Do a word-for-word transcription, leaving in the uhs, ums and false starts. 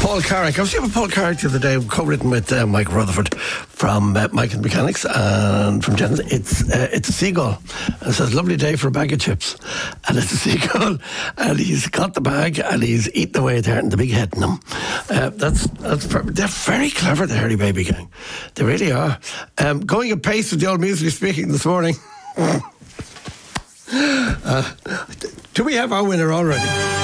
Paul Carrick. I was here with Paul Carrick the other day, co-written with uh, Mike Rutherford from uh, Mike and Mechanics and from Jennings. It's uh, it's a seagull. And it says, lovely day for a bag of chips. And it's a seagull. And he's got the bag and he's eating away there and the big head in them. Uh, that's, that's They're very clever, the Hairy Baby Gang. They really are. Um, going at pace with the old musically speaking this morning. uh, do we have our winner already?